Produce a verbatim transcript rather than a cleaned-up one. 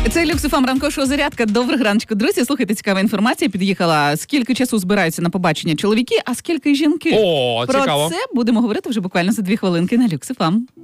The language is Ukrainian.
Це Люкс еф ем, ранкова зарядка. Доброго раночку, друзі. Слухайте, цікава інформація під'їхала. Скільки часу збираються на побачення чоловіки, а скільки жінки? О, Про цікаво. це будемо говорити вже буквально за дві хвилинки на Люкс еф ем.